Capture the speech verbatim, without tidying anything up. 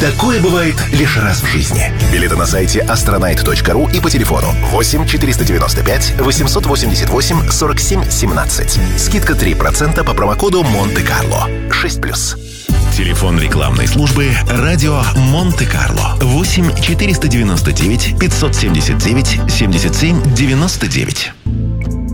Такое бывает лишь раз в жизни. Билеты на сайте астронайт точка ру и по телефону восемь четыреста девяносто пять восемьсот восемьдесят восемь сорок семь семнадцать. Скидка три процента по промокоду Монте-Карло. шесть плюс. Телефон рекламной службы «Радио Монте-Карло». восемь четыреста девяносто девять пятьсот семьдесят девять семьдесят семь девяносто девять.